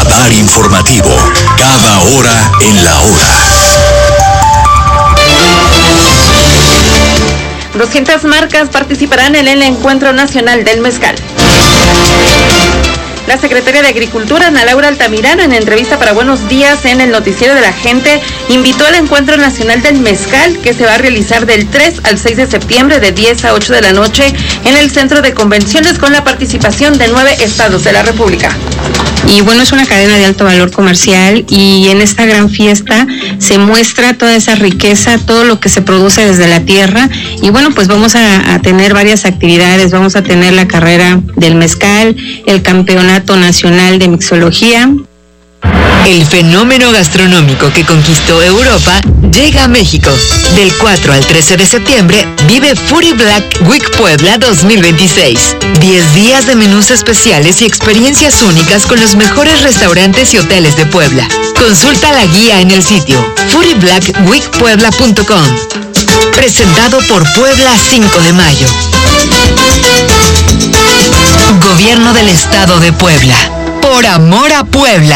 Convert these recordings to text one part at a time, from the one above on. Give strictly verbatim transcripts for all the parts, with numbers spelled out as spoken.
Radar informativo. Cada hora en la hora. doscientas marcas participarán en el Encuentro Nacional del Mezcal. La secretaria de Agricultura, Ana Laura Altamirano, en entrevista para Buenos Días en el Noticiero de la Gente, invitó al Encuentro Nacional del Mezcal, que se va a realizar del tres al seis de septiembre de diez a ocho de la noche en el Centro de Convenciones, con la participación de nueve estados de la República. Y bueno, es una cadena de alto valor comercial, y en esta gran fiesta se muestra toda esa riqueza, todo lo que se produce desde la tierra. Y bueno, pues vamos a, a tener varias actividades. Vamos a tener la carrera del mezcal, el campeonato nacional de mixología. El fenómeno gastronómico que conquistó Europa llega a México. Del cuatro al trece de septiembre vive Foodie Black Week Puebla dos mil veintiséis. diez días de menús especiales y experiencias únicas con los mejores restaurantes y hoteles de Puebla. Consulta la guía en el sitio foodie black week puebla punto com. Presentado por Puebla cinco de mayo. Gobierno del Estado de Puebla. Por amor a Puebla.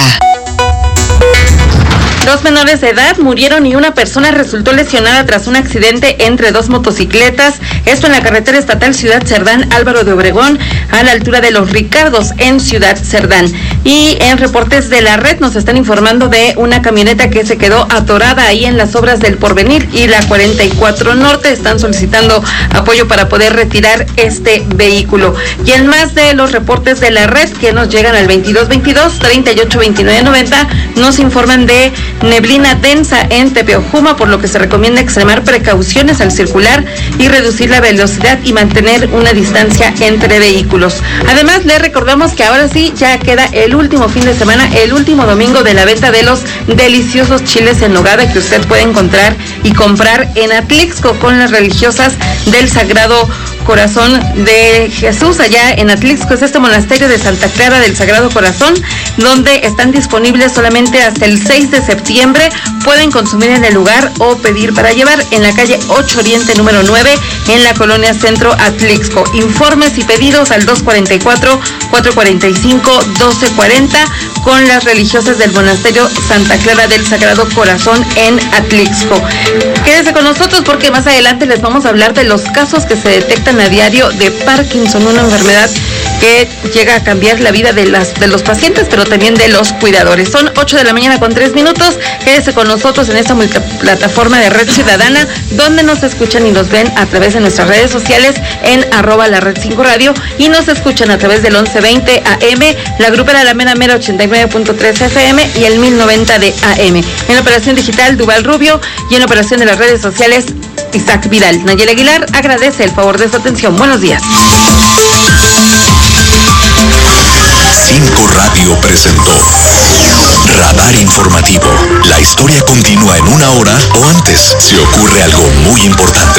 Dos menores de edad murieron y una persona resultó lesionada tras un accidente entre dos motocicletas. Esto en la carretera estatal Ciudad Cerdán, Álvaro de Obregón, a la altura de Los Ricardos, en Ciudad Cerdán. Y en reportes de la red nos están informando de una camioneta que se quedó atorada ahí en las obras del Porvenir y la cuarenta y cuatro Norte. Están solicitando apoyo para poder retirar este vehículo. Y en más de los reportes de la red que nos llegan al veintidós veintidós, treinta y ocho veintinueve noventa, nos informan de neblina densa en Tepeojuma, por lo que se recomienda extremar precauciones al circular y reducir la velocidad y mantener una distancia entre vehículos. Además, le recordamos que ahora sí ya queda el último fin de semana, el último domingo de la venta de los deliciosos chiles en nogada que usted puede encontrar y comprar en Atlixco con las religiosas del Sagrado Corazón de Jesús. Allá en Atlixco es este monasterio de Santa Clara del Sagrado Corazón, donde están disponibles solamente hasta el seis de septiembre. Pueden consumir en el lugar o pedir para llevar en la calle ocho Oriente número nueve, en la colonia Centro, Atlixco. Informes y pedidos al dos cuatro cuatro, cuatro cuatro cinco, uno dos cuatro cero con las religiosas del monasterio Santa Clara del Sagrado Corazón en Atlixco. Quédese con nosotros porque más adelante les vamos a hablar de los casos que se detectan a diario de Parkinson, una enfermedad que llega a cambiar la vida de las de los pacientes, pero también de los cuidadores. Son ocho de la mañana con tres minutos. Quédese con nosotros en esta multiplataforma de Red Ciudadana, donde nos escuchan y nos ven a través de nuestras redes sociales en arroba la red cinco radio, y nos escuchan a través del once veinte A M, la grupera La Mera Mera ochenta y nueve punto tres F M y el mil noventa de A M. En la operación digital, Duval Rubio, y en la operación de las redes sociales, Isaac Vidal. Nayeli Aguilar agradece el favor de su atención. Buenos días. cinco Radio presentó Radar Informativo. La historia continúa en una hora o antes si ocurre algo muy importante.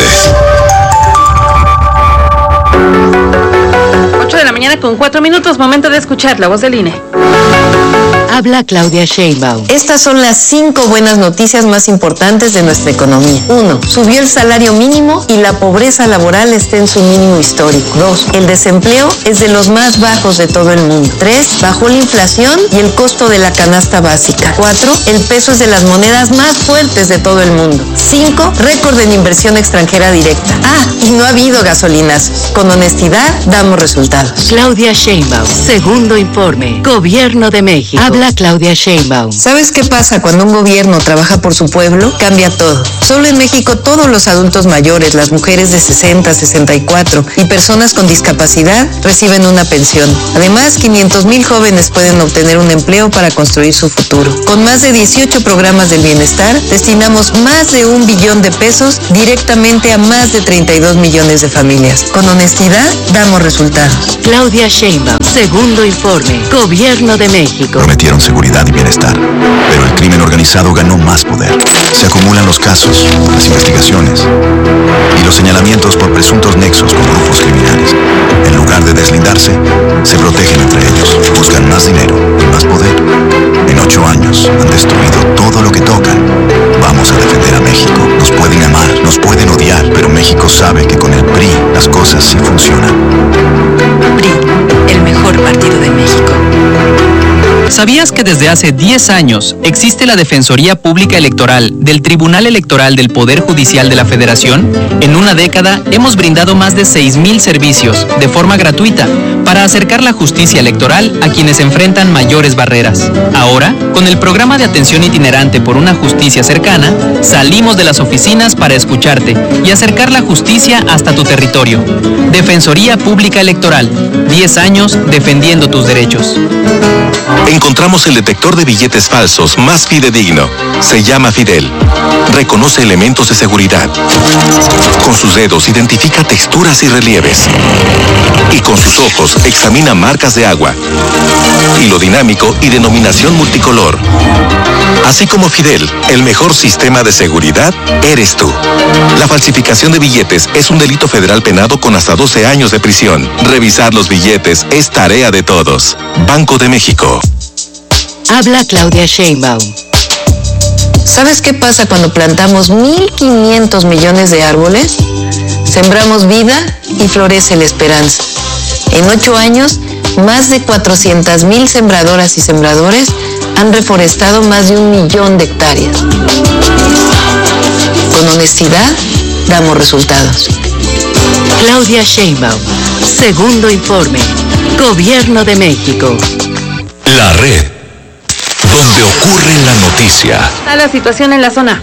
ocho de la mañana con cuatro minutos, momento de escuchar la voz del I N E. Habla Claudia Sheinbaum. Estas son las cinco buenas noticias más importantes de nuestra economía. Uno, subió el salario mínimo y la pobreza laboral está en su mínimo histórico. Dos, el desempleo es de los más bajos de todo el mundo. Tres, bajó la inflación y el costo de la canasta básica. Cuatro, el peso es de las monedas más fuertes de todo el mundo. Cinco, récord en inversión extranjera directa. Ah, y no ha habido gasolinazos. Con honestidad damos resultados. Claudia Sheinbaum. Segundo informe. Gobierno de México. Habla Claudia Sheinbaum. ¿Sabes qué pasa cuando un gobierno trabaja por su pueblo? Cambia todo. Solo en México todos los adultos mayores, las mujeres de sesenta, sesenta y cuatro y personas con discapacidad reciben una pensión. Además, quinientos mil jóvenes pueden obtener un empleo para construir su futuro. Con más de dieciocho programas del bienestar, destinamos más de un billón de pesos directamente a más de treinta y dos millones de familias. Con honestidad, damos resultados. Claudia Sheinbaum. Segundo informe. Gobierno de México. Prometieron seguridad y bienestar, pero el crimen organizado ganó más poder. Se acumulan los casos, las investigaciones y los señalamientos por presuntos nexos con grupos criminales. En lugar de deslindarse, se protegen entre ellos, buscan más dinero y más poder. En ocho años han destruido todo lo que tocan. Vamos a defender a México. Nos pueden amar, nos pueden odiar, pero México sabe que con el P R I las cosas sí funcionan. P R I, el mejor partido de México. ¿Sabías que desde hace diez años existe la Defensoría Pública Electoral del Tribunal Electoral del Poder Judicial de la Federación? En una década hemos brindado más de seis mil servicios de forma gratuita para acercar la justicia electoral a quienes enfrentan mayores barreras. Ahora, con el programa de atención itinerante por una justicia cercana, salimos de las oficinas para escucharte y acercar la justicia hasta tu territorio. Defensoría Pública Electoral, diez años defendiendo tus derechos. Encontramos el detector de billetes falsos más fidedigno. Se llama Fidel. Reconoce elementos de seguridad. Con sus dedos identifica texturas y relieves. Y con sus ojos examina marcas de agua. Hilo dinámico y denominación multicolor. Así como Fidel, el mejor sistema de seguridad eres tú. La falsificación de billetes es un delito federal penado con hasta doce años de prisión. Revisar los billetes es tarea de todos. Banco de México. Habla Claudia Sheinbaum. ¿Sabes qué pasa cuando plantamos mil quinientos millones de árboles? Sembramos vida y florece la esperanza. En ocho años, más de cuatrocientas mil sembradoras y sembradores han reforestado más de un millón de hectáreas. Con honestidad, damos resultados. Claudia Sheinbaum. Segundo informe. Gobierno de México. La red, donde ocurre la noticia. A la situación en la zona.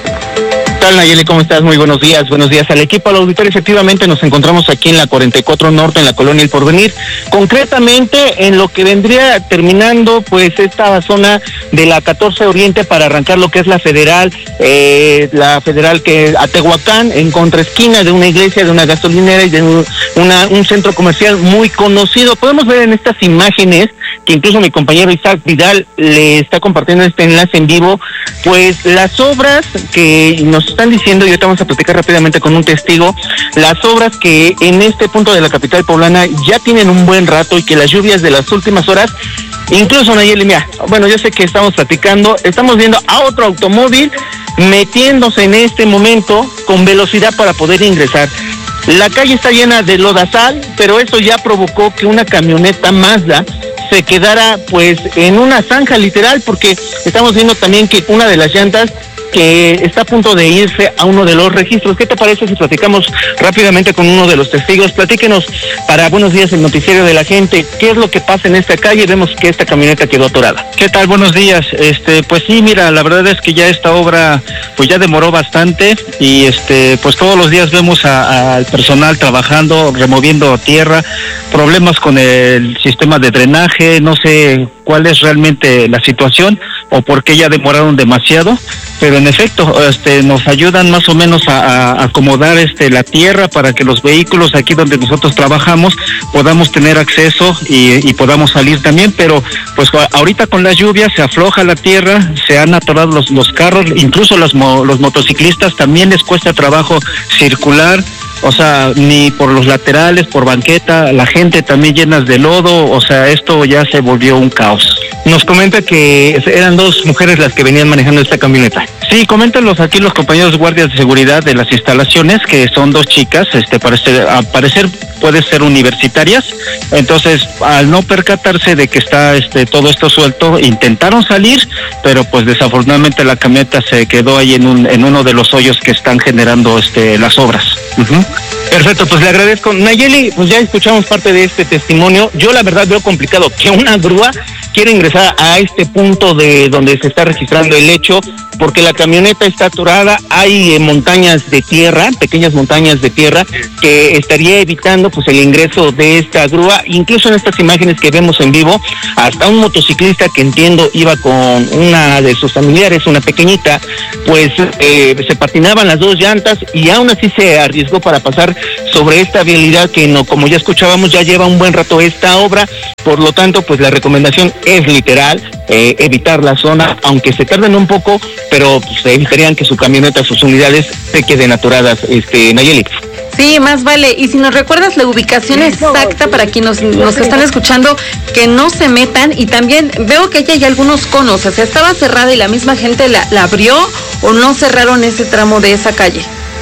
¿Qué tal, Nayeli? ¿Cómo estás? Muy buenos días. Buenos días al equipo, al auditorio. Efectivamente, nos encontramos aquí en la cuarenta y cuatro Norte, en la colonia El Porvenir. Concretamente, en lo que vendría terminando, pues, esta zona de la catorce Oriente para arrancar lo que es la Federal, eh, la Federal que a Tehuacán, en contraesquina de una iglesia, de una gasolinera y de un, una, un centro comercial muy conocido. Podemos ver en estas imágenes, que incluso mi compañero Isaac Vidal le está compartiendo este enlace en vivo, pues las obras que nos están diciendo, y ahorita vamos a platicar rápidamente con un testigo, las obras que en este punto de la capital poblana ya tienen un buen rato y que las lluvias de las últimas horas, incluso Nayeli, mira, bueno, yo sé que estamos platicando, estamos viendo a otro automóvil metiéndose en este momento con velocidad para poder ingresar. La calle está llena de lodazal, pero eso ya provocó que una camioneta Mazda se quedara pues en una zanja literal, porque estamos viendo también que una de las llantas que está a punto de irse a uno de los registros. ¿Qué te parece si platicamos rápidamente con uno de los testigos? Platíquenos para Buenos Días, el noticiero de la gente, qué es lo que pasa en esta calle. Vemos que esta camioneta quedó atorada. ¿Qué tal? Buenos días. Este, pues sí, mira, la verdad es que ya esta obra pues ya demoró bastante y este pues todos los días vemos al personal trabajando, removiendo tierra, problemas con el sistema de drenaje, no sé cuál es realmente la situación o por qué ya demoraron demasiado, pero en efecto este nos ayudan más o menos a, a acomodar este la tierra para que los vehículos aquí donde nosotros trabajamos podamos tener acceso y, y podamos salir también, pero pues ahorita con las lluvias se afloja la tierra, se han atorado los, los carros, incluso los, los motociclistas también les cuesta trabajo circular. O sea, ni por los laterales, por banqueta, la gente también llenas de lodo, o sea, esto ya se volvió un caos. Nos comenta que eran dos mujeres las que venían manejando esta camioneta. Sí, coméntanos aquí los compañeros guardias de seguridad de las instalaciones, que son dos chicas, este, parece, al parecer puede ser universitarias, entonces al no percatarse de que está este todo esto suelto, intentaron salir, pero pues desafortunadamente la camioneta se quedó ahí en un en uno de los hoyos que están generando este las obras. Uh-huh. Perfecto, pues le agradezco. Nayeli, pues ya escuchamos parte de este testimonio. Yo la verdad veo complicado que una grúa quiera ingresar a este punto de donde se está registrando el hecho, porque la camioneta está atorada, hay eh, montañas de tierra, pequeñas montañas de tierra, que estaría evitando pues el ingreso de esta grúa. Incluso en estas imágenes que vemos en vivo, hasta un motociclista que entiendo iba con una de sus familiares, una pequeñita, pues eh, se patinaban las dos llantas y aún así se arriesgó para pasar sobre esta vialidad que no, como ya escuchábamos, ya lleva un buen rato esta obra. Por lo tanto, pues la recomendación es literal, eh, evitar la zona, aunque se tarden un poco, pero pues, evitarían que su camioneta, sus unidades se queden atoradas, este, Nayeli. Sí, más vale. Y si nos recuerdas la ubicación exacta para quienes nos, nos están escuchando, que no se metan. Y también veo que ya hay algunos conos, o sea, estaba cerrada y la misma gente la, la abrió, o no cerraron ese tramo de esa calle.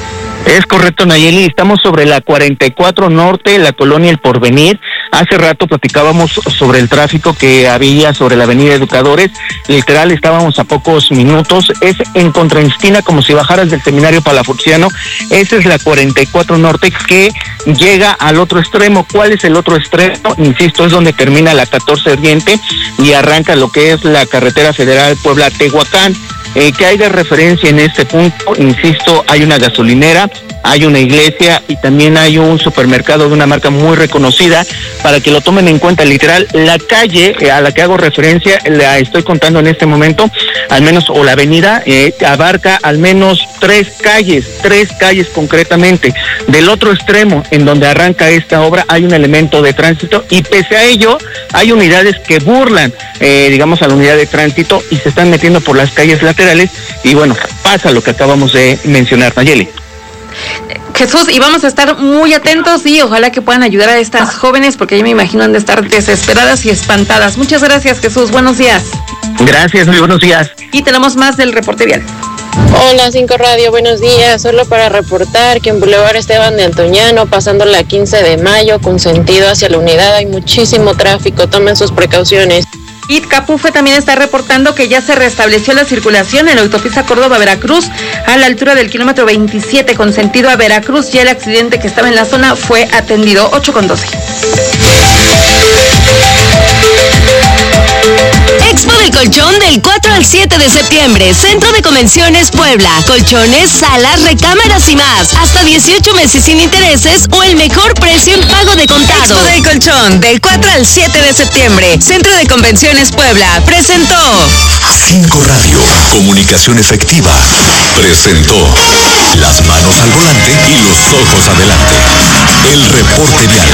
Es correcto, Nayeli, estamos sobre la cuarenta y cuatro Norte, la colonia El Porvenir. Hace rato platicábamos sobre el tráfico que había sobre la avenida Educadores, literal estábamos a pocos minutos, es en contraesquina como si bajaras del seminario Palafoxiano. Esa es la cuarenta y cuatro Norte que llega al otro extremo. ¿Cuál es el otro extremo? Insisto, es donde termina la catorce Oriente y arranca lo que es la carretera federal Puebla-Tehuacán. Eh, ¿Qué hay de referencia en este punto? Insisto, hay una gasolinera, hay una iglesia y también hay un supermercado de una marca muy reconocida, para que lo tomen en cuenta. Literal, la calle eh, a la que hago referencia, la estoy contando en este momento, al menos, o la avenida, eh, abarca al menos tres calles, tres calles concretamente. Del otro extremo, en donde arranca esta obra, hay un elemento de tránsito y pese a ello, hay unidades que burlan, eh, digamos, a la unidad de tránsito y se están metiendo por las calles laterales y bueno, pasa lo que acabamos de mencionar, Nayeli. Jesús, y vamos a estar muy atentos y ojalá que puedan ayudar a estas jóvenes porque yo me imagino han de estar desesperadas y espantadas. Muchas gracias, Jesús, buenos días. Gracias, muy buenos días. Y tenemos más del reporte vial. Hola, Cinco Radio, buenos días. Solo para reportar que en Boulevard Esteban de Antoñano, pasando la quince de mayo, con sentido hacia la unidad, hay muchísimo tráfico. Tomen sus precauciones. Y Capufe también está reportando que ya se restableció la circulación en la autopista Córdoba-Veracruz a la altura del kilómetro veintisiete con sentido a Veracruz. Ya el accidente que estaba en la zona fue atendido. ocho con doce. Expo del Colchón del cuatro al siete de septiembre, Centro de Convenciones Puebla. Colchones, salas, recámaras y más. Hasta dieciocho meses sin intereses o el mejor precio en pago de contado. Expo del Colchón del cuatro al siete de septiembre, Centro de Convenciones Puebla presentó. Cinco Radio, comunicación efectiva, presentó las manos al volante y los ojos adelante. El reporte vial.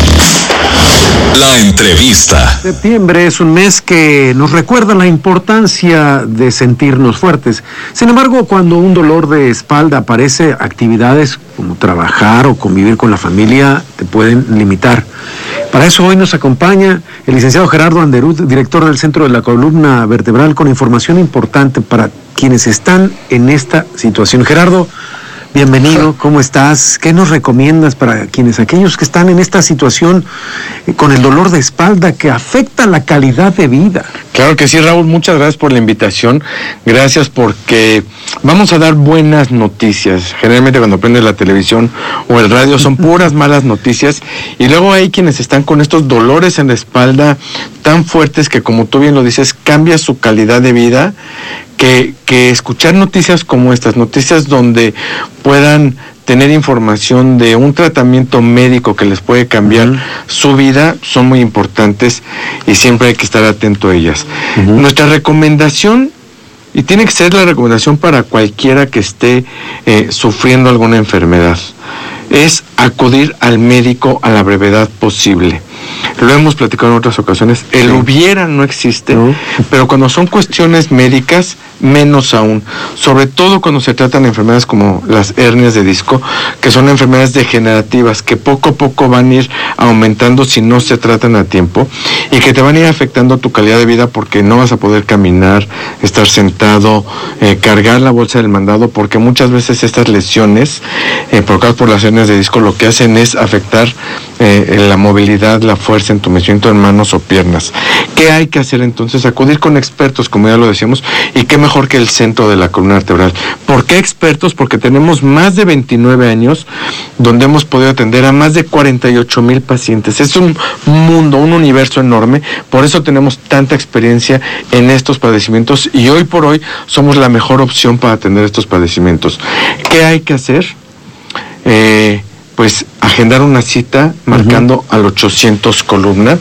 La entrevista. Septiembre es un mes que nos recuerda la importancia de sentirnos fuertes. Sin embargo, cuando un dolor de espalda aparece, actividades como trabajar o convivir con la familia te pueden limitar. Para eso hoy nos acompaña el licenciado Gerardo Anderud, director del Centro de la Columna Vertebral, con información importante para quienes están en esta situación. Gerardo, bienvenido, ¿cómo estás? ¿Qué nos recomiendas para quienes, aquellos que están en esta situación eh, con el dolor de espalda que afecta la calidad de vida? Claro que sí, Raúl, muchas gracias por la invitación, gracias porque vamos a dar buenas noticias. Generalmente cuando prendes la televisión o el radio son puras malas noticias y luego hay quienes están con estos dolores en la espalda tan fuertes que, como tú bien lo dices, cambia su calidad de vida. Que, que escuchar noticias como estas, noticias donde puedan tener información de un tratamiento médico que les puede cambiar uh-huh. su vida, son muy importantes y siempre hay que estar atento a ellas. Uh-huh. Nuestra recomendación, y tiene que ser la recomendación para cualquiera que esté eh, sufriendo alguna enfermedad, es acudir al médico a la brevedad posible. Lo hemos platicado en otras ocasiones, el sí. hubiera no existe, no. pero cuando son cuestiones médicas, menos aún, sobre todo cuando se tratan de enfermedades como las hernias de disco, que son enfermedades degenerativas que poco a poco van a ir aumentando si no se tratan a tiempo y que te van a ir afectando tu calidad de vida porque no vas a poder caminar, estar sentado, eh, cargar la bolsa del mandado, porque muchas veces estas lesiones eh, provocadas por las hernias de disco lo que hacen es afectar eh, la movilidad, la fuerza, entumecimiento en manos o piernas. ¿Qué hay que hacer entonces? Acudir con expertos, como ya lo decíamos, y qué mejor que el Centro de la Columna Vertebral. ¿Por qué expertos? Porque tenemos más de veintinueve años donde hemos podido atender a más de cuarenta y ocho mil pacientes. Es un mundo, un universo enorme, por eso tenemos tanta experiencia en estos padecimientos y hoy por hoy somos la mejor opción para atender estos padecimientos. ¿Qué hay que hacer? Eh, pues agendar una cita marcando uh-huh. al ochocientos columna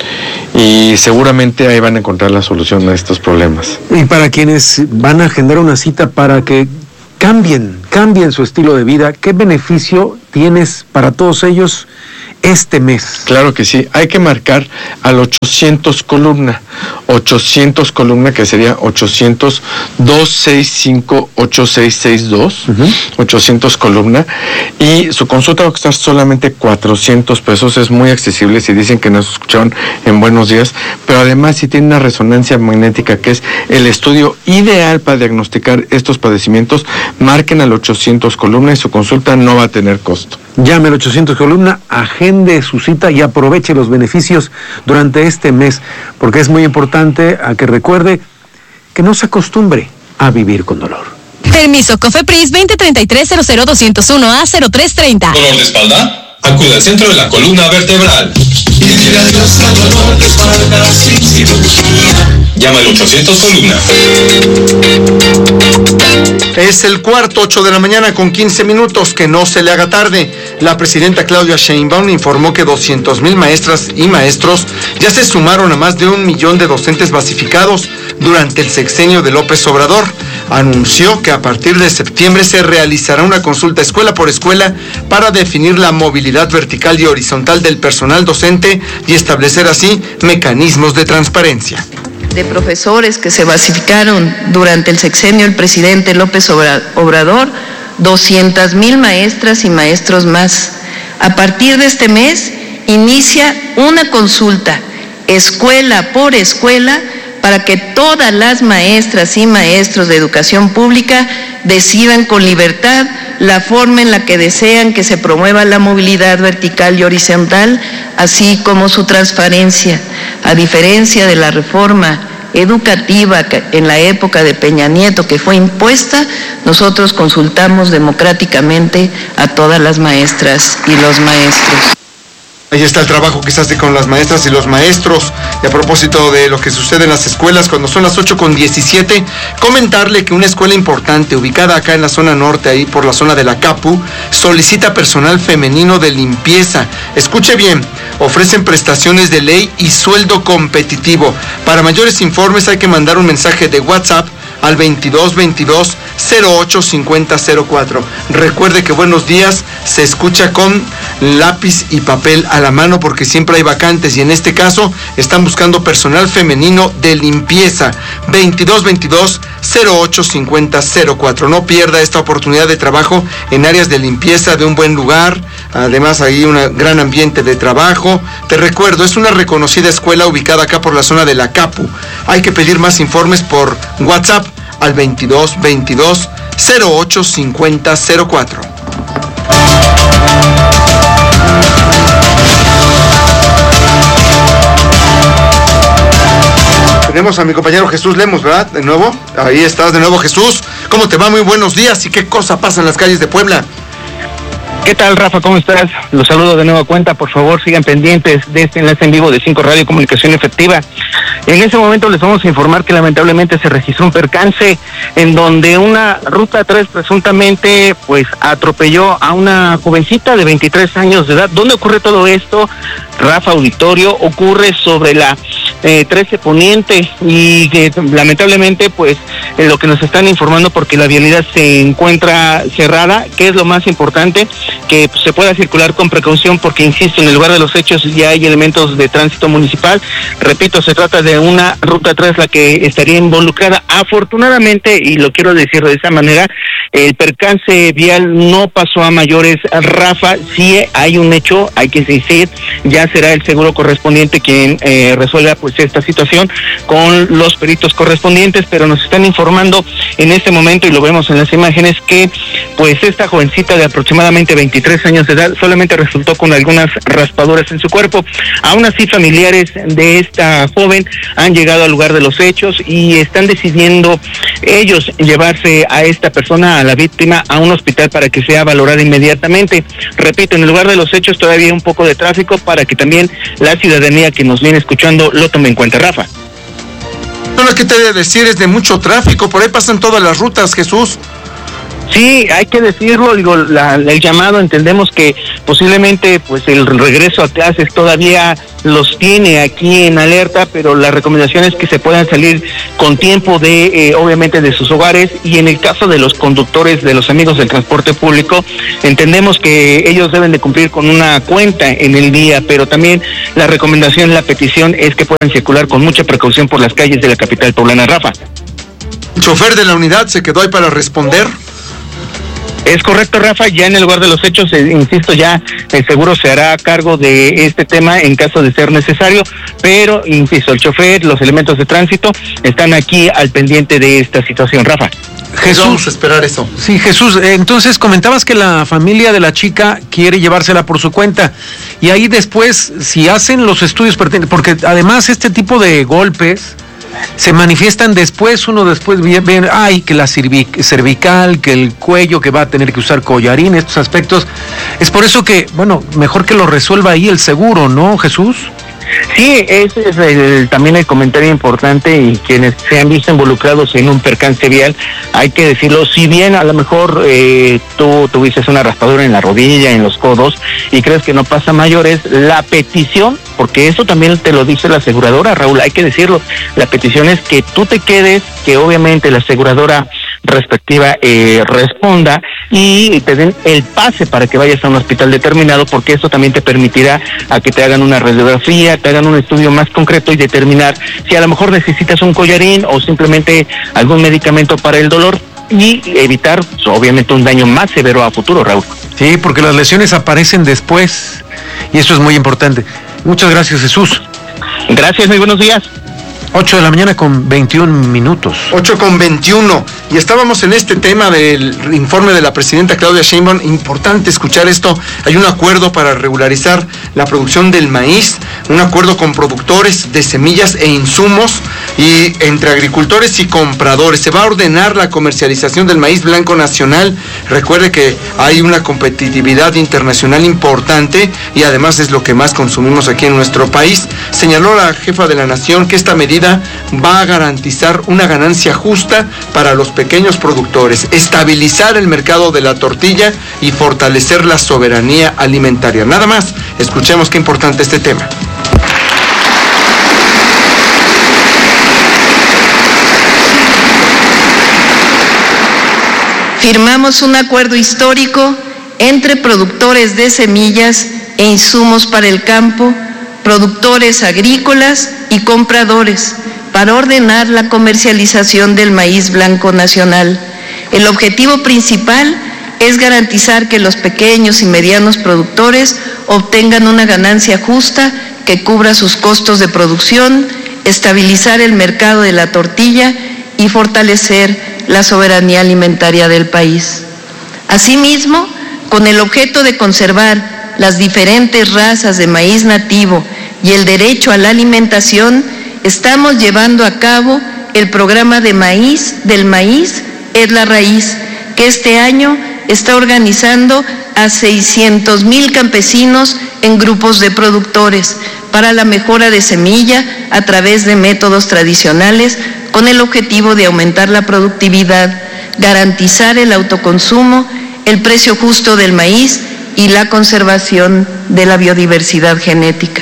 y seguramente ahí van a encontrar la solución a estos problemas. Y para quienes van a agendar una cita para que cambien, cambien su estilo de vida, ¿qué beneficio tienes para todos ellos este mes. Claro que sí, hay que marcar al ochocientos columna, ochocientos columna, que sería ochocientos, dos seis cinco, ocho seis seis dos, uh-huh. ochocientos columna, y su consulta va a costar solamente cuatrocientos pesos, es muy accesible si dicen que nos escucharon en Buenos Días, pero además si tiene una resonancia magnética, que es el estudio ideal para diagnosticar estos padecimientos, marquen al ochocientos columna y su consulta no va a tener costo. Llame al ochocientos columna, agende su cita y aproveche los beneficios durante este mes, porque es muy importante a que recuerde que no se acostumbre a vivir con dolor. Permiso COFEPRIS veinte treinta y tres cero cero doscientos uno A cero tres treinta. ¿Dolor de espalda? Acude al centro de la columna vertebral. Dolor de espalda sin cirugía. Llama al ochocientos columna. Es el cuarto, ocho de la mañana con quince minutos, que no se le haga tarde. La presidenta Claudia Sheinbaum informó que doscientos mil maestras y maestros ya se sumaron a más de un millón de docentes basificados durante el sexenio de López Obrador. Anunció que a partir de septiembre se realizará una consulta escuela por escuela para definir la movilidad vertical y horizontal del personal docente y establecer así mecanismos de transparencia. De profesores que se basificaron durante el sexenio del presidente López Obrador, doscientas mil maestras y maestros más. A partir de este mes inicia una consulta escuela por escuela para que todas las maestras y maestros de educación pública decidan con libertad la forma en la que desean que se promueva la movilidad vertical y horizontal, así como su transparencia. A diferencia de la reforma educativa en la época de Peña Nieto que fue impuesta, nosotros consultamos democráticamente a todas las maestras y los maestros. Ahí está el trabajo que se hace con las maestras y los maestros. Y a propósito de lo que sucede en las escuelas, cuando son las ocho con diecisiete, comentarle que una escuela importante ubicada acá en la zona norte, ahí por la zona de la Capu, solicita personal femenino de limpieza. Escuche bien, ofrecen prestaciones de ley y sueldo competitivo. Para mayores informes hay que mandar un mensaje de WhatsApp al veintidós veintidós cero ocho cincuenta cero cuatro. Recuerde que Buenos Días se escucha con lápiz y papel a la mano, porque siempre hay vacantes y en este caso están buscando personal femenino de limpieza. veintidós veintidós cero ocho cincuenta cero cuatro. No pierda esta oportunidad de trabajo en áreas de limpieza de un buen lugar. Además hay un gran ambiente de trabajo. Te recuerdo, es una reconocida escuela ubicada acá por la zona de la Capu. Hay que pedir más informes por WhatsApp al veintidós veintidós cero ocho cincuenta cero cuatro. Tenemos a mi compañero Jesús Lemos, ¿verdad? De nuevo, ahí estás de nuevo, Jesús. ¿Cómo te va? Muy buenos días. ¿Y qué cosa pasa en las calles de Puebla? ¿Qué tal, Rafa? ¿Cómo estás? Los saludo de nueva cuenta. Por favor, sigan pendientes de este enlace en vivo de cinco Radio Comunicación Efectiva. En ese momento les vamos a informar que lamentablemente se registró un percance en donde una ruta tres presuntamente pues atropelló a una jovencita de veintitrés años de edad. ¿Dónde ocurre todo esto? Rafa, auditorio, ocurre sobre la eh, trece Poniente y que lamentablemente pues eh, lo que nos están informando, porque la vialidad se encuentra cerrada, que es lo más importante, que pues, se pueda circular con precaución, porque insisto, en el lugar de los hechos ya hay elementos de tránsito municipal. Repito, se trata de una ruta tres la que estaría involucrada. Afortunadamente, y lo quiero decir de esa manera, el percance vial no pasó a mayores. Rafa, sí hay un hecho, hay que decir, ya será el seguro correspondiente quien eh, resuelva pues esta situación con los peritos correspondientes, pero nos están informando en este momento, y lo vemos en las imágenes, que pues esta jovencita de aproximadamente veintitrés años de edad solamente resultó con algunas raspaduras en su cuerpo. Aún así, familiares de esta joven han llegado al lugar de los hechos y están decidiendo ellos llevarse a esta persona, a la víctima, a un hospital para que sea valorada inmediatamente. Repito, en el lugar de los hechos todavía hay un poco de tráfico para que también la ciudadanía que nos viene escuchando lo tome en cuenta, Rafa. Lo que te debe decir es de mucho tráfico, por ahí pasan todas las rutas, Jesús. Sí, hay que decirlo, digo, la, el llamado, entendemos que posiblemente pues el regreso a clases todavía los tiene aquí en alerta, pero la recomendación es que se puedan salir con tiempo de, eh, obviamente, de sus hogares. Y en el caso de los conductores, de los amigos del transporte público, entendemos que ellos deben de cumplir con una cuenta en el día, pero también la recomendación, la petición es que puedan circular con mucha precaución por las calles de la capital poblana. Rafa. ¿El chofer de la unidad se quedó ahí para responder? Es correcto, Rafa, ya en el lugar de los hechos, eh, insisto, ya el seguro se hará cargo de este tema en caso de ser necesario, pero, insisto, el chofer, los elementos de tránsito están aquí al pendiente de esta situación, Rafa. Jesús, vamos a esperar eso. Sí, Jesús, eh, entonces comentabas que la familia de la chica quiere llevársela por su cuenta, y ahí después, si hacen los estudios pertinentes, porque además este tipo de golpes se manifiestan después, uno después ven, ay, que la cervical, que el cuello, que va a tener que usar collarín, estos aspectos. Es por eso que, bueno, mejor que lo resuelva ahí el seguro, ¿no, Jesús? Sí, ese es el, también el comentario importante, y quienes se han visto involucrados en un percance vial, hay que decirlo, si bien a lo mejor eh, tú tuviste una raspadura en la rodilla, en los codos, y crees que no pasa mayores, la petición, porque eso también te lo dice la aseguradora, Raúl, hay que decirlo, la petición es que tú te quedes, que obviamente la aseguradora respectiva eh, responda y te den el pase para que vayas a un hospital determinado, porque eso también te permitirá a que te hagan una radiografía, te hagan un estudio más concreto y determinar si a lo mejor necesitas un collarín o simplemente algún medicamento para el dolor, y evitar pues, obviamente un daño más severo a futuro, Raúl. Sí, porque las lesiones aparecen después y eso es muy importante. Muchas gracias, Jesús. Gracias, muy buenos días. ocho de la mañana con veintiún minutos. ocho con veintiuno. Y estábamos en este tema del informe de la presidenta Claudia Sheinbaum. Importante escuchar esto. Hay un acuerdo para regularizar la producción del maíz, un acuerdo con productores de semillas e insumos y entre agricultores y compradores. Se va a ordenar la comercialización del maíz blanco nacional. Recuerde que hay una competitividad internacional importante y además es lo que más consumimos aquí en nuestro país. Señaló la jefa de la nación que esta medida va a garantizar una ganancia justa para los pequeños productores, estabilizar el mercado de la tortilla y fortalecer la soberanía alimentaria. Nada más, escuchemos qué importante este tema. Firmamos un acuerdo histórico entre productores de semillas e insumos para el campo, productores agrícolas y compradores, para ordenar la comercialización del maíz blanco nacional. El objetivo principal es garantizar que los pequeños y medianos productores obtengan una ganancia justa que cubra sus costos de producción, estabilizar el mercado de la tortilla y fortalecer la soberanía alimentaria del país. Asimismo, con el objeto de conservar las diferentes razas de maíz nativo y el derecho a la alimentación, estamos llevando a cabo el programa de maíz del maíz es la raíz, que este año está organizando a seiscientos mil campesinos en grupos de productores para la mejora de semilla a través de métodos tradicionales, con el objetivo de aumentar la productividad, garantizar el autoconsumo, el precio justo del maíz y la conservación de la biodiversidad genética.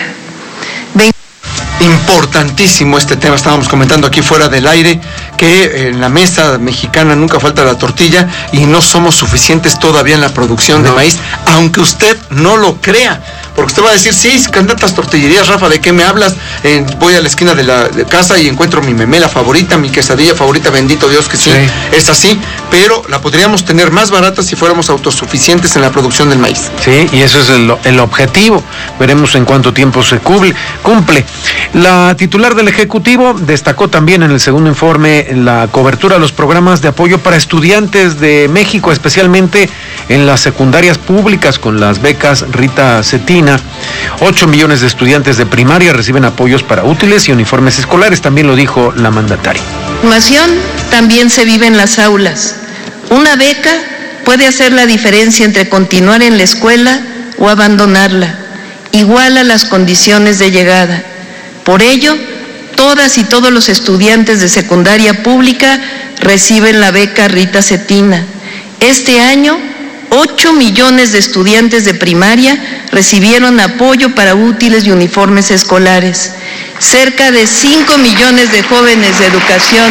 Importantísimo este tema, estábamos comentando aquí fuera del aire que en la mesa mexicana nunca falta la tortilla y no somos suficientes todavía en la producción no. de maíz, aunque usted no lo crea, porque usted va a decir, sí, tantas tortillerías, Rafa, ¿de qué me hablas? Eh, voy a la esquina de la de casa y encuentro mi memela favorita, mi quesadilla favorita, bendito Dios que sí, sí, es así, pero la podríamos tener más barata si fuéramos autosuficientes en la producción del maíz. Sí, y eso es el, el objetivo, veremos en cuánto tiempo se cumple. cumple. La titular del Ejecutivo destacó también en el segundo informe la cobertura de los programas de apoyo para estudiantes de México, especialmente en las secundarias públicas con las becas Rita Cetina. Ocho millones de estudiantes de primaria reciben apoyos para útiles y uniformes escolares, también lo dijo la mandataria. La formación también se vive en las aulas. Una beca puede hacer la diferencia entre continuar en la escuela o abandonarla, igual a las condiciones de llegada. Por ello, todas y todos los estudiantes de secundaria pública reciben la beca Rita Cetina. Este año, ocho millones de estudiantes de primaria recibieron apoyo para útiles y uniformes escolares. Cerca de cinco millones de jóvenes de educación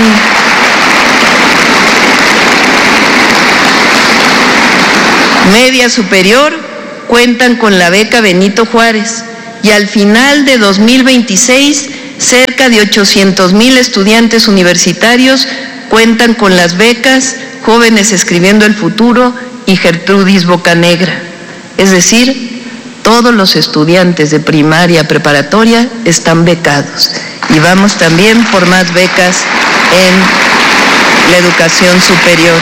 media superior cuentan con la beca Benito Juárez y al final de dos mil veintiséis cerca de ochocientos mil estudiantes universitarios cuentan con las becas Jóvenes Escribiendo el Futuro y Gertrudis Bocanegra. Es decir, todos los estudiantes de primaria preparatoria están becados y vamos también por más becas en la educación superior.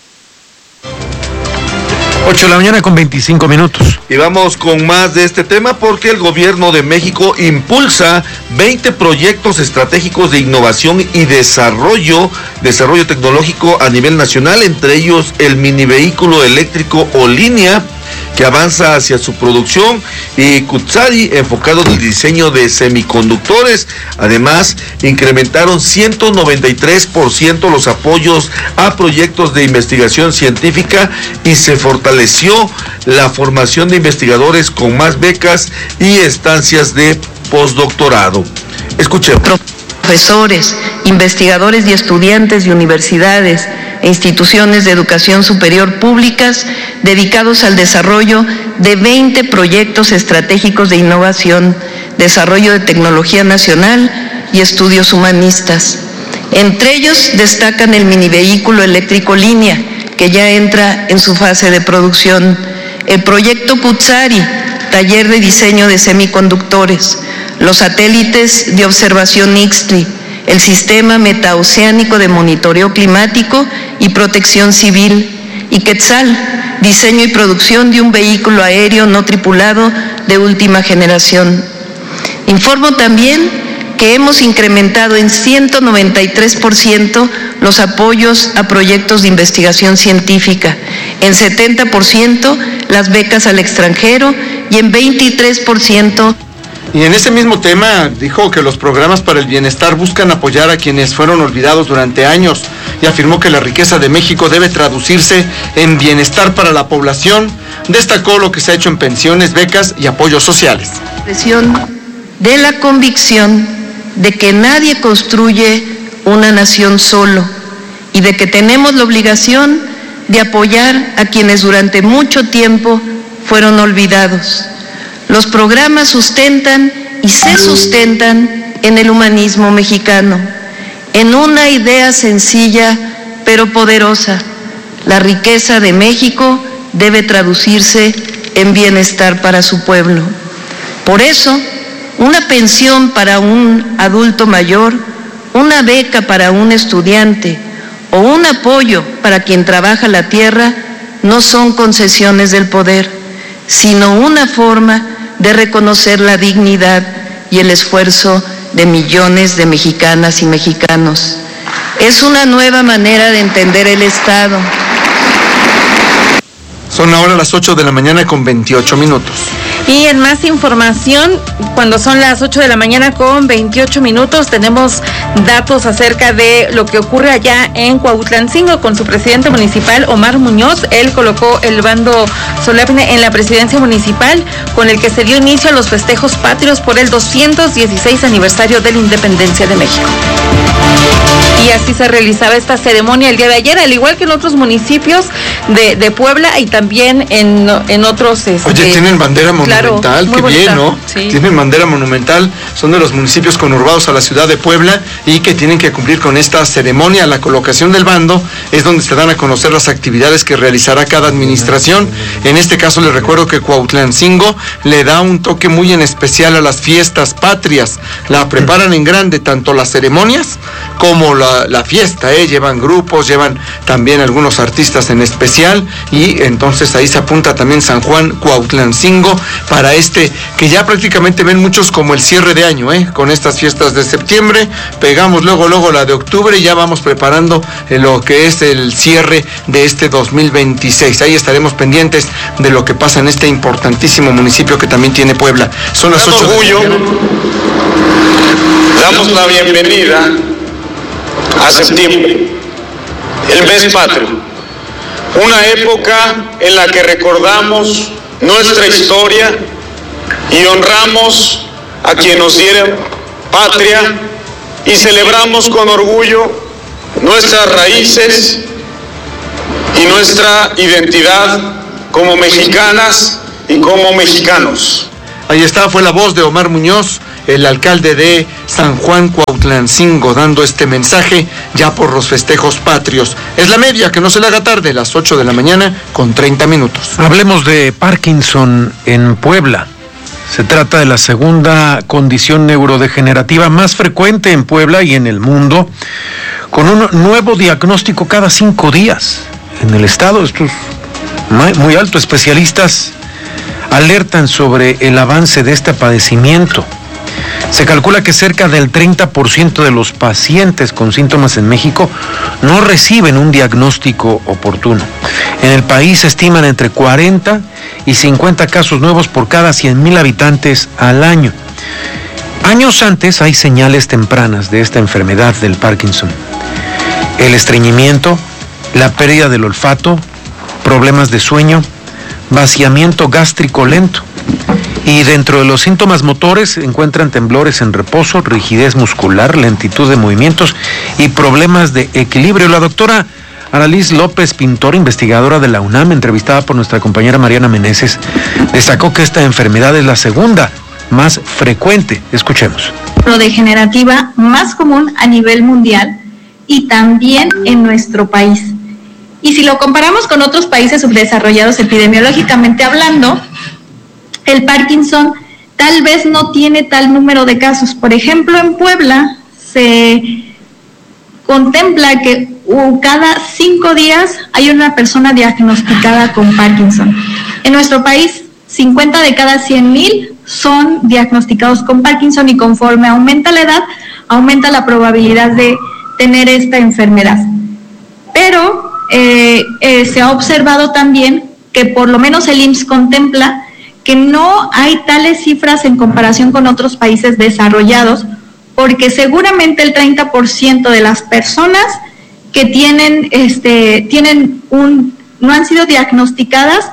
ocho de la mañana con veinticinco minutos. Y vamos con más de este tema porque el gobierno de México impulsa veinte proyectos estratégicos de innovación y desarrollo, desarrollo tecnológico a nivel nacional, entre ellos el mini vehículo eléctrico Olinia, que avanza hacia su producción, y Kutsari, enfocado en el diseño de semiconductores. Además, incrementaron ciento noventa y tres por ciento los apoyos a proyectos de investigación científica y se fortaleció la formación de investigadores con más becas y estancias de postdoctorado. Escuchemos. Profesores, investigadores y estudiantes de universidades e instituciones de educación superior públicas dedicados al desarrollo de veinte proyectos estratégicos de innovación, desarrollo de tecnología nacional y estudios humanistas. Entre ellos destacan el mini vehículo eléctrico Línea, que ya entra en su fase de producción, el proyecto Kutsari, taller de diseño de semiconductores, los satélites de observación Ixtli, el sistema metaoceánico de monitoreo climático y protección civil, y Quetzal, diseño y producción de un vehículo aéreo no tripulado de última generación. Informo también que hemos incrementado en ciento noventa y tres por ciento los apoyos a proyectos de investigación científica, en setenta por ciento las becas al extranjero y en veintitrés por ciento. Y en ese mismo tema dijo que los programas para el bienestar buscan apoyar a quienes fueron olvidados durante años y afirmó que la riqueza de México debe traducirse en bienestar para la población. Destacó lo que se ha hecho en pensiones, becas y apoyos sociales. De la convicción de que nadie construye una nación solo y de que tenemos la obligación de apoyar a quienes durante mucho tiempo fueron olvidados. Los programas sustentan y se sustentan en el humanismo mexicano, en una idea sencilla pero poderosa. La riqueza de México debe traducirse en bienestar para su pueblo. Por eso, una pensión para un adulto mayor, una beca para un estudiante o un apoyo para quien trabaja la tierra no son concesiones del poder, sino una forma de reconocer la dignidad y el esfuerzo de millones de mexicanas y mexicanos. Es una nueva manera de entender el Estado. Son ahora las ocho de la mañana con veintiocho minutos. Y en más información, cuando son las ocho de la mañana con veintiocho minutos, tenemos datos acerca de lo que ocurre allá en Cuautlancingo con su presidente municipal, Omar Muñoz. Él colocó el bando solemne en la presidencia municipal con el que se dio inicio a los festejos patrios por el doscientos dieciséis aniversario de la independencia de México. Y así se realizaba esta ceremonia el día de ayer, al igual que en otros municipios de, de Puebla y también en, en otros... Este, Oye, tienen bandera monumental, claro, qué bonita, bien, ¿no? Sí. Tienen bandera monumental, son de los municipios conurbados a la ciudad de Puebla y que tienen que cumplir con esta ceremonia. La colocación del bando es donde se dan a conocer las actividades que realizará cada administración. En este caso les recuerdo que Cuautlancingo le da un toque muy en especial a las fiestas patrias. La preparan en grande, tanto las ceremonias como la, la fiesta, ¿eh? Llevan grupos, llevan también algunos artistas en especial y entonces ahí se apunta también San Juan Cuautlancingo para este, que ya prácticamente ven muchos como el cierre de año, ¿eh? Con estas fiestas de septiembre, pegamos luego, luego la de octubre y ya vamos preparando lo que es el cierre de este dos mil veintiséis. Ahí estaremos pendientes de lo que pasa en este importantísimo municipio que también tiene Puebla. Son las ocho. Orgullo, damos la bienvenida a septiembre, el mes patrio, una época en la que recordamos nuestra historia y honramos a quienes nos dieron patria y celebramos con orgullo nuestras raíces y nuestra identidad como mexicanas y como mexicanos. Ahí está, fue la voz de Omar Muñoz, el alcalde de San Juan Cuautlancingo, dando este mensaje ya por los festejos patrios. Es la media, que no se le haga tarde, las ocho de la mañana con treinta minutos. Hablemos de Parkinson en Puebla. Se trata de la segunda condición neurodegenerativa más frecuente en Puebla y en el mundo, con un nuevo diagnóstico cada cinco días. En el estado, esto es muy alto. Especialistas alertan sobre el avance de este padecimiento. Se calcula que cerca del treinta por ciento de los pacientes con síntomas en México no reciben un diagnóstico oportuno. En el país se estiman entre cuarenta y cincuenta casos nuevos por cada cien mil habitantes al año. Años antes hay señales tempranas de esta enfermedad del Parkinson. El estreñimiento, la pérdida del olfato, problemas de sueño, vaciamiento gástrico lento. Y dentro de los síntomas motores se encuentran temblores en reposo, rigidez muscular, lentitud de movimientos y problemas de equilibrio. La doctora Aralís López Pintor, investigadora de la UNAM, entrevistada por nuestra compañera Mariana Meneses, destacó que esta enfermedad es la segunda más frecuente. Escuchemos. Neurodegenerativa más común a nivel mundial y también en nuestro país. Y si lo comparamos con otros países subdesarrollados epidemiológicamente hablando, el Parkinson tal vez no tiene tal número de casos. Por ejemplo, en Puebla se contempla que cada cinco días hay una persona diagnosticada con Parkinson. En nuestro país, cincuenta de cada cien mil son diagnosticados con Parkinson y conforme aumenta la edad, aumenta la probabilidad de tener esta enfermedad. Pero eh, eh, se ha observado también que por lo menos el I M S S contempla que no hay tales cifras en comparación con otros países desarrollados, porque seguramente el treinta por ciento de las personas que tienen, este, tienen un, no han sido diagnosticadas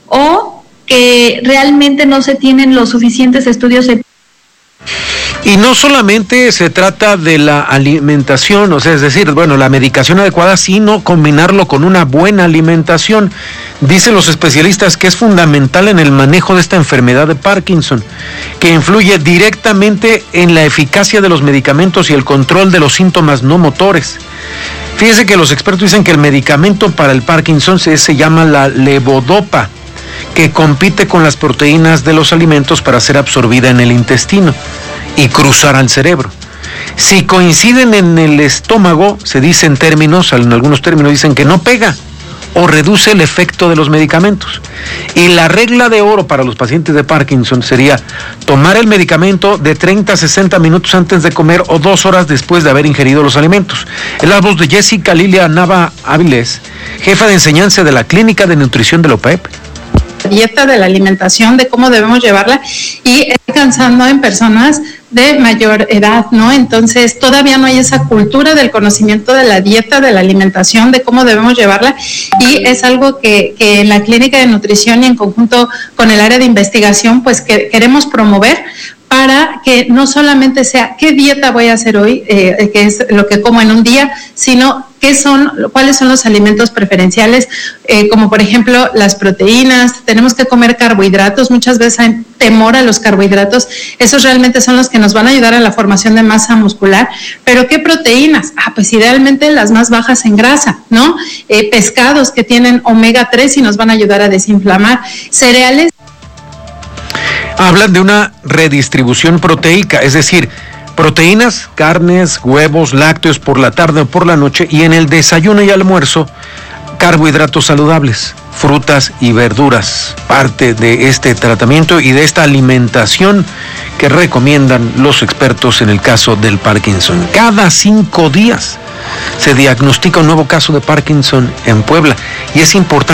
o que realmente no se tienen los suficientes estudios. Y no solamente se trata de la alimentación, o sea, es decir, bueno, la medicación adecuada, sino combinarlo con una buena alimentación. Dicen los especialistas que es fundamental en el manejo de esta enfermedad de Parkinson, que influye directamente en la eficacia de los medicamentos y el control de los síntomas no motores. Fíjese que los expertos dicen que el medicamento para el Parkinson se, se llama la levodopa, que compite con las proteínas de los alimentos para ser absorbida en el intestino y cruzar al cerebro. Si coinciden en el estómago, se dice en términos, en algunos términos dicen que no pega o reduce el efecto de los medicamentos. Y la regla de oro para los pacientes de Parkinson sería tomar el medicamento de treinta a sesenta minutos antes de comer o dos horas después de haber ingerido los alimentos. Es la voz de Jessica Lilia Nava Áviles, jefa de enseñanza de la Clínica de Nutrición de la O P E P. Dieta, de la alimentación, de cómo debemos llevarla, y alcanzando en personas de mayor edad, ¿no? Entonces todavía no hay esa cultura del conocimiento de la dieta, de la alimentación, de cómo debemos llevarla, y es algo que, que en la Clínica de Nutrición y en conjunto con el área de investigación, pues que queremos promover, para que no solamente sea qué dieta voy a hacer hoy, eh, que es lo que como en un día, sino qué son, cuáles son los alimentos preferenciales, eh, como por ejemplo las proteínas. Tenemos que comer carbohidratos, muchas veces hay temor a los carbohidratos, esos realmente son los que nos van a ayudar a la formación de masa muscular. Pero ¿qué proteínas? Ah, pues idealmente las más bajas en grasa, ¿no? Eh, pescados que tienen omega tres y nos van a ayudar a desinflamar. Cereales. Hablan de una redistribución proteica, es decir, proteínas, carnes, huevos, lácteos por la tarde o por la noche, y en el desayuno y almuerzo, carbohidratos saludables, frutas y verduras, parte de este tratamiento y de esta alimentación que recomiendan los expertos en el caso del Parkinson. Cada cinco días se diagnostica un nuevo caso de Parkinson en Puebla, y es importante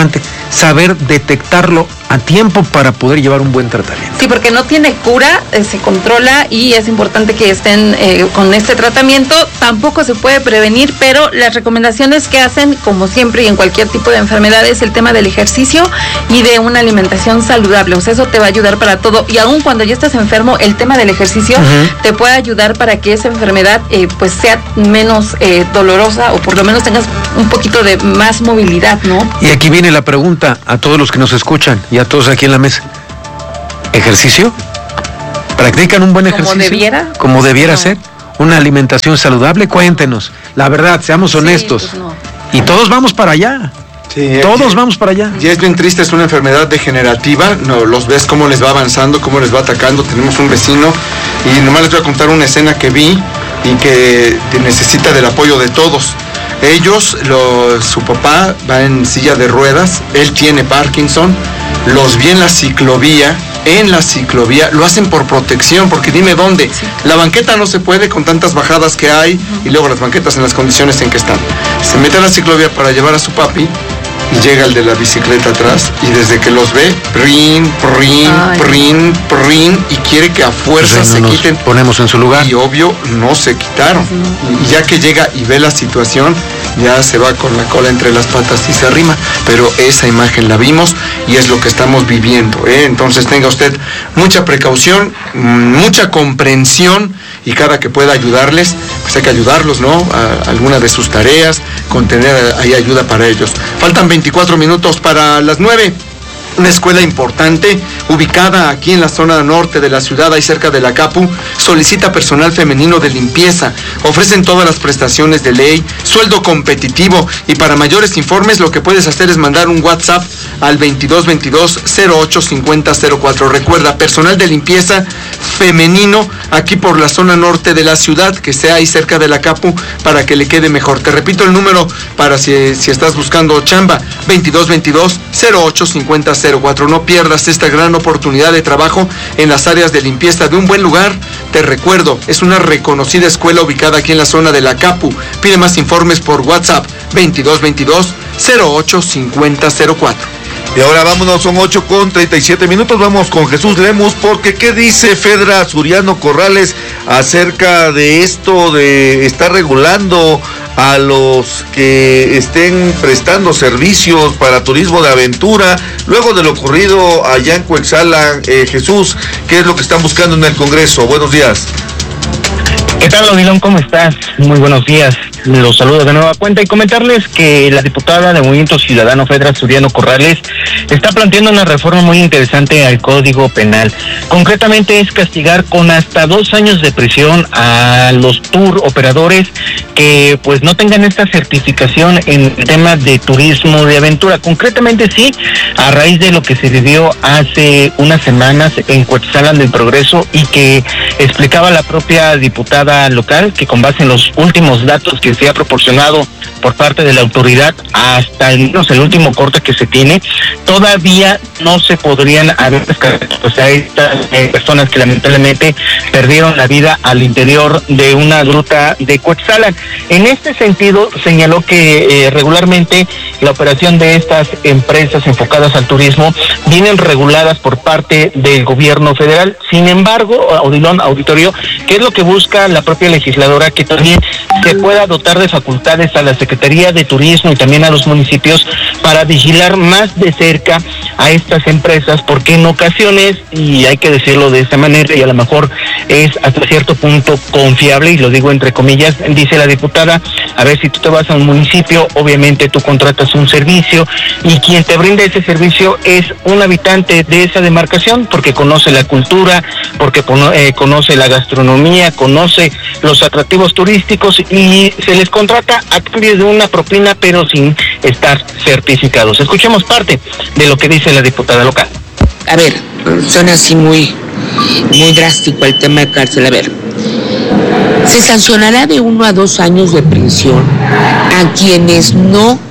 saber detectarlo a tiempo para poder llevar un buen tratamiento. Sí, porque no tiene cura, eh, se controla y es importante que estén eh, con este tratamiento. Tampoco se puede prevenir, pero las recomendaciones que hacen, como siempre y en cualquier tipo de enfermedad, es el tema del ejercicio y de una alimentación saludable. O sea, eso te va a ayudar para todo. Y aún cuando ya estás enfermo, el tema del ejercicio uh-huh. te puede ayudar para que esa enfermedad eh, pues sea menos eh, dolorosa, o por lo menos tengas un poquito de más movilidad, ¿no? Y aquí viene la pregunta a todos los que nos escuchan y a todos aquí en la mesa. ¿Ejercicio? ¿Practican un buen ejercicio? ¿Como debiera? ¿Como debiera no. ser? ¿Una alimentación saludable? Cuéntenos. La verdad, seamos honestos. Sí, pues no. Y todos vamos para allá. Sí, todos y, vamos para allá. Y es bien triste, es una enfermedad degenerativa. No, los ves cómo les va avanzando, cómo les va atacando. Tenemos un vecino y nomás les voy a contar una escena que vi y que necesita del apoyo de todos. Ellos, lo, su papá va en silla de ruedas, él tiene Parkinson, los vi en la ciclovía, en la ciclovía, lo hacen por protección, porque dime dónde, sí. La banqueta no se puede con tantas bajadas que hay, uh-huh. y luego las banquetas en las condiciones en que están. Se mete a la ciclovía para llevar a su papi, y llega el de la bicicleta atrás, y desde que los ve, prin, prin, Ay. prin, prin, y quiere que a fuerza pues se nos quiten. Ponemos en su lugar. Y obvio, no se quitaron. Uh-huh. Y ya que llega y ve la situación, ya se va con la cola entre las patas y se arrima. Pero esa imagen la vimos y es lo que estamos viviendo, ¿eh? Entonces tenga usted mucha precaución, mucha comprensión, y cada que pueda ayudarles, pues hay que ayudarlos, ¿no? A alguna de sus tareas, con tener ahí ayuda para ellos. Faltan veinticuatro minutos para las nueve. Una escuela importante, ubicada aquí en la zona norte de la ciudad, ahí cerca de la Capu, solicita personal femenino de limpieza. Ofrecen todas las prestaciones de ley, sueldo competitivo, y para mayores informes lo que puedes hacer es mandar un WhatsApp al veintidós veintidós cero ocho cincuenta cero cuatro. Recuerda, personal de limpieza femenino aquí por la zona norte de la ciudad, que sea ahí cerca de la Capu, para que le quede mejor. Te repito el número para si, si estás buscando chamba, veintidós veintidós cero ocho cincuenta cero cuatro. No pierdas esta gran oportunidad de trabajo en las áreas de limpieza de un buen lugar. Te recuerdo, es una reconocida escuela ubicada aquí en la zona de la Capu. Pide más informes por WhatsApp, veintidós veintidós cero ocho cincuenta cero cuatro. Y ahora vámonos, son ocho con treinta y siete minutos, vamos con Jesús Lemus, porque ¿qué dice Fedra Suriano Corrales acerca de esto de estar regulando a los que estén prestando servicios para turismo de aventura, luego de lo ocurrido allá en Coexala? eh, Jesús, ¿qué es lo que están buscando en el Congreso? Buenos días. ¿Qué tal, Odilón? ¿Cómo estás? Muy buenos días. Los saludo de nueva cuenta y comentarles que la diputada de Movimiento Ciudadano, Fedra Suriano Corrales, está planteando una reforma muy interesante al Código Penal. Concretamente es castigar con hasta dos años de prisión a los tour operadores que pues no tengan esta certificación en el tema de turismo de aventura. Concretamente sí, a raíz de lo que se vivió hace unas semanas en Coetzalan del Progreso, y que explicaba la propia diputada local, que con base en los últimos datos que se ha proporcionado por parte de la autoridad hasta el, no sé, el último corte que se tiene, todavía no se podrían haber descartado, o sea, estas eh, personas que lamentablemente perdieron la vida al interior de una gruta de Coetzalan. En este sentido, señaló que eh, regularmente la operación de estas empresas enfocadas al turismo vienen reguladas por parte del gobierno federal. Sin embargo, Odilón, auditorio, ¿qué es lo que busca la propia legisladora? Que también se pueda dotar de facultades a la Secretaría de Turismo y también a los municipios para vigilar más de cerca a estas empresas, porque en ocasiones, y hay que decirlo de esta manera, y a lo mejor es hasta cierto punto confiable, y lo digo entre comillas, dice la diputada, a ver, si tú te vas a un municipio, obviamente tú contratas un servicio, y quien te brinda ese servicio es un habitante de esa demarcación, porque conoce la cultura, porque eh, conoce la gastronomía, conoce los atractivos turísticos, y se les contrata a cambio de una propina, pero sin estar certificados. Escuchemos parte de lo que dice la diputada local. A ver, suena así muy, muy drástico el tema de cárcel. A ver, se sancionará de uno a dos años de prisión a quienes no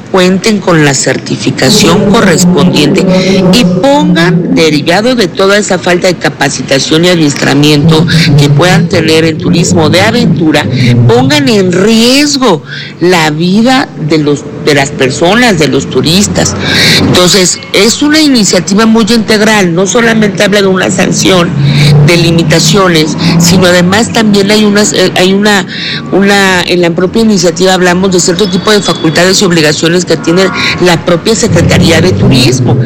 cuenten con la certificación correspondiente y pongan, derivado de toda esa falta de capacitación y adiestramiento que puedan tener en turismo de aventura, pongan en riesgo la vida de los de las personas, de los turistas. Entonces, es una iniciativa muy integral, no solamente habla de una sanción, de limitaciones, sino además también hay unas, hay una, una, en la propia iniciativa hablamos de cierto tipo de facultades y obligaciones que tiene la propia Secretaría de Turismo.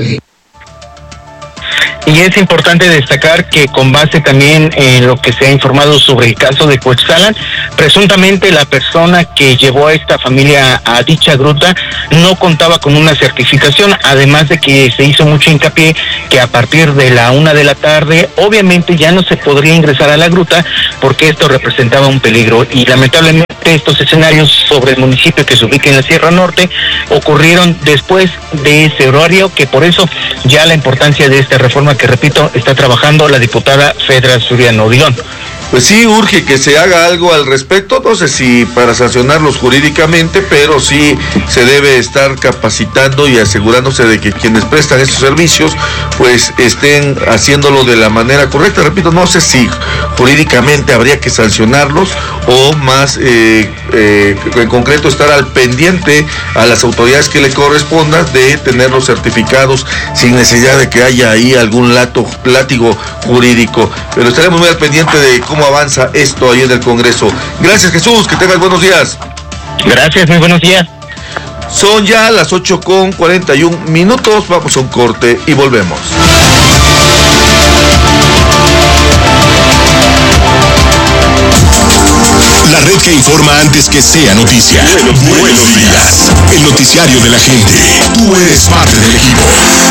Y es importante destacar que con base también en lo que se ha informado sobre el caso de Cuetzalan, presuntamente la persona que llevó a esta familia a dicha gruta no contaba con una certificación, además de que se hizo mucho hincapié que a partir de la una de la tarde obviamente ya no se podría ingresar a la gruta porque esto representaba un peligro, y lamentablemente estos escenarios sobre el municipio que se ubica en la Sierra Norte ocurrieron después de ese horario, que por eso ya la importancia de esta reforma que, repito, está trabajando la diputada Fedra Suriano. Dilón. Pues sí, urge que se haga algo al respecto, no sé si para sancionarlos jurídicamente, pero sí se debe estar capacitando y asegurándose de que quienes prestan estos servicios pues estén haciéndolo de la manera correcta. Repito, no sé si jurídicamente habría que sancionarlos o más eh, eh, en concreto estar al pendiente a las autoridades que le corresponda de tener los certificados sin necesidad de que haya ahí algún lato, látigo jurídico, pero estaremos muy al pendiente de cómo avanza esto ahí en el Congreso. Gracias, Jesús, que tengas buenos días. Gracias, muy buenos días. Son ya las ocho con cuarenta y un minutos, vamos a un corte y volvemos. La red que informa antes que sea noticia. Buenos, buenos días. El noticiario de la gente. Tú eres parte del equipo.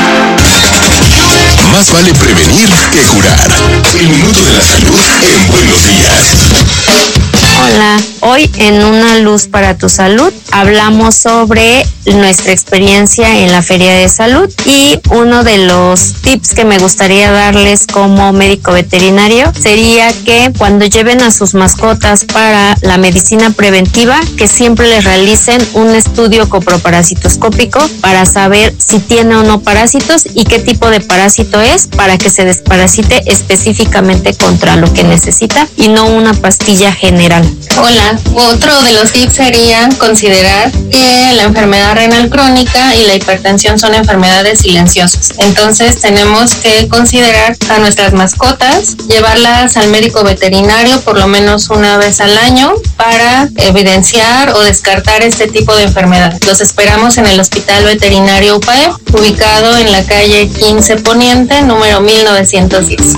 Más vale prevenir que curar. El minuto de la salud en Buenos Días. Hola, hoy en Una Luz para tu Salud hablamos sobre nuestra experiencia en la Feria de Salud, y uno de los tips que me gustaría darles como médico veterinario sería que cuando lleven a sus mascotas para la medicina preventiva, que siempre les realicen un estudio coproparasitoscópico para saber si tiene o no parásitos y qué tipo de parásito es, para que se desparasite específicamente contra lo que necesita y no una pastilla general. Hola, otro de los tips sería considerar que la enfermedad renal crónica y la hipertensión son enfermedades silenciosas. Entonces tenemos que considerar a nuestras mascotas, llevarlas al médico veterinario por lo menos una vez al año para evidenciar o descartar este tipo de enfermedad. Los esperamos en el Hospital Veterinario U P A E, ubicado en la calle quince Poniente, número mil novecientos diez.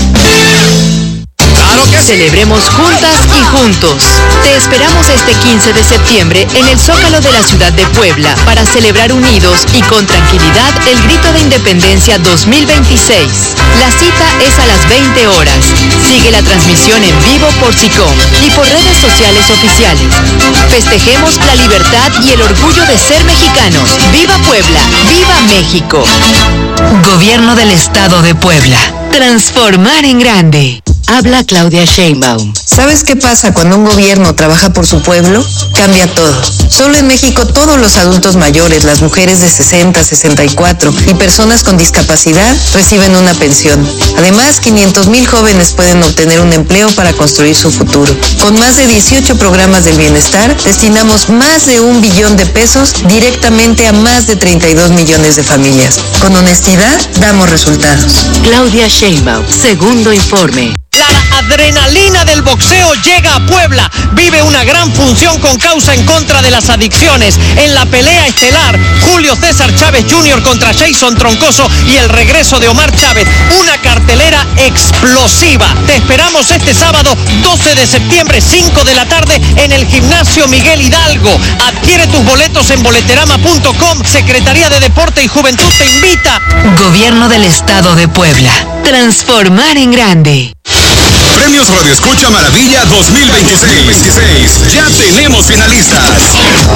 Celebremos juntas y juntos. Te esperamos este quince de septiembre en el Zócalo de la ciudad de Puebla para celebrar unidos y con tranquilidad el Grito de Independencia dos mil veintiséis. La cita es a las veinte horas. Sigue la transmisión en vivo por SICOM y por redes sociales oficiales. Festejemos la libertad y el orgullo de ser mexicanos. ¡Viva Puebla! ¡Viva México! Gobierno del Estado de Puebla. Transformar en grande. Habla Claudia Sheinbaum. ¿Sabes qué pasa cuando un gobierno trabaja por su pueblo? Cambia todo. Solo en México todos los adultos mayores, las mujeres de sesenta, sesenta y cuatro y personas con discapacidad reciben una pensión. Además, quinientos mil jóvenes pueden obtener un empleo para construir su futuro. Con más de dieciocho programas del bienestar, destinamos más de un billón de pesos directamente a más de treinta y dos millones de familias. Con honestidad, damos resultados. Claudia Sheinbaum, segundo informe. La adrenalina del boxeo llega a Puebla. Vive una gran función con causa en contra de las adicciones. En la pelea estelar, Julio César Chávez junior contra Jason Troncoso y el regreso de Omar Chávez. Una cartelera explosiva. Te esperamos este sábado doce de septiembre, cinco de la tarde, en el Gimnasio Miguel Hidalgo. Adquiere tus boletos en boleterama punto com. Secretaría de Deporte y Juventud te invita. Gobierno del Estado de Puebla. Transformar en grande. Premios Radio Escucha Maravilla dos mil veintiséis. Ya tenemos finalistas. En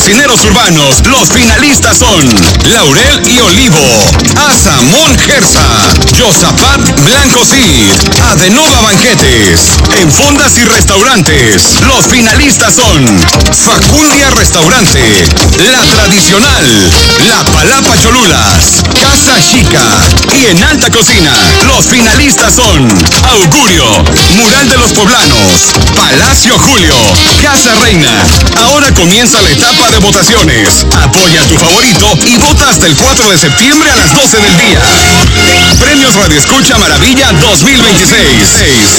Cocineros urbanos, los finalistas son Laurel y Olivo, Asamón Gersa, Yosapat Blanco Cid, Adenova Banquetes. En fondas y restaurantes, los finalistas son Facundia Restaurante, La Tradicional, La Palapa Cholulas, Casa Chica. Y en alta cocina, los finalistas son Augurio, Mural de los Poblanos, Palacio Julio, Casa Reina. Ahora comienza la etapa de votaciones. Apoya a tu favorito y vota hasta el cuatro de septiembre a las doce del día. Premios Radio Escucha Maravilla dos mil veintiséis.